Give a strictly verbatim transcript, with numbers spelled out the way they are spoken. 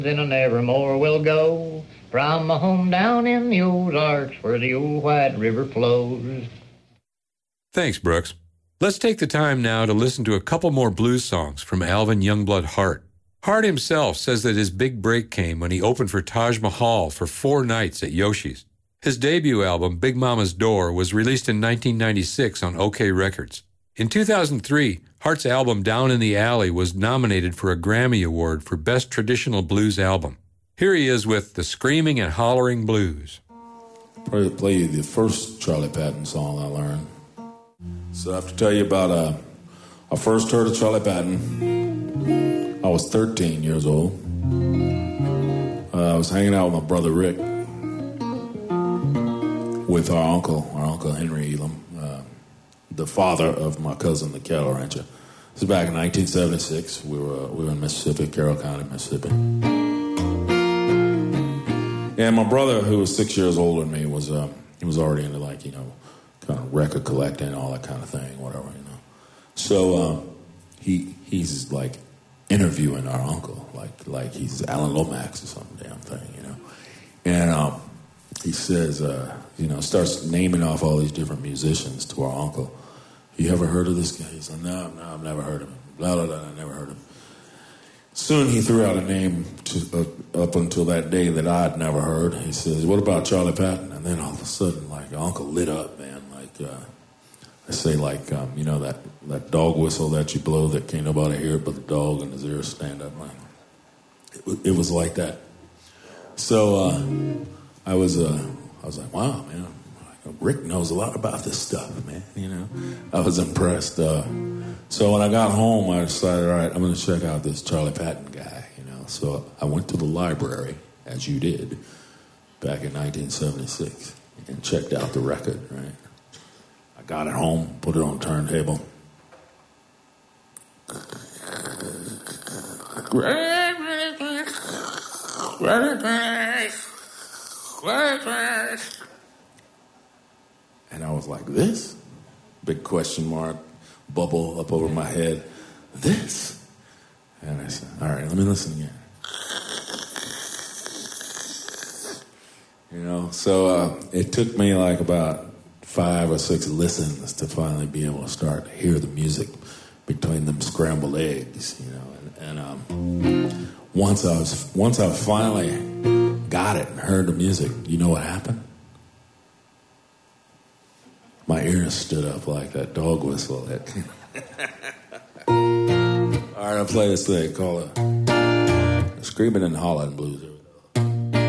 Then I never more will go from my home down in the Ozarks where the old White River flows. Thanks, Brooks. Let's take the time now to listen to a couple more blues songs from Alvin Youngblood Hart. Hart himself says that his big break came when he opened for Taj Mahal for four nights at Yoshi's. His debut album, Big Mama's Door, was released in nineteen ninety-six on OK Records. In two thousand three, Hart's album Down in the Alley was nominated for a Grammy Award for Best Traditional Blues Album. Here he is with The Screaming and Hollering Blues. Probably play you the first Charlie Patton song I learned. So I have to tell you about, uh, I first heard of Charlie Patton. I was thirteen years old. Uh, I was hanging out with my brother Rick, with our uncle, our uncle Henry Elam, uh, the father of my cousin, the cattle rancher. This is back in nineteen seventy-six. We were uh, we were in Mississippi, Carroll County, Mississippi. And my brother, who was six years older than me, was uh, he was already into, like, you know, kind of record collecting, all that kind of thing, whatever, you know. So uh, he he's like interviewing our uncle, like like he's Alan Lomax or some damn thing, you know. And um, he says, uh, you know, starts naming off all these different musicians to our uncle. You ever heard of this guy? He said, no, no, I've never heard of him. Blah, blah, blah, I never heard of him. Soon he threw out a name to, uh, up until that day that I'd never heard. He says, what about Charlie Patton? And then all of a sudden, like, Uncle lit up, man. Like, uh, I say, like, um, you know, that, that dog whistle that you blow that can't nobody hear it but the dog and his ears stand up. Like, it, was, it was like that. So uh, I was, uh, I was like, wow, man. Rick knows a lot about this stuff, man, you know. I was impressed. Uh, so when I got home, I decided, all right, I'm going to check out this Charlie Patton guy, you know. So I went to the library, as you did, back in nineteen seventy-six, and checked out the record, right? I got it home, put it on the turntable. And I was like, this? Big question mark, bubble up over my head. This? And I said, all right, let me listen again. You know, so uh, it took me like about five or six listens to finally be able to start to hear the music between them scrambled eggs, you know. And, and um, once I was, once I finally got it and heard the music, you know what happened? My ears stood up like that dog whistle. That all right, I'll play this thing. Call it Screaming and Hollering Blues.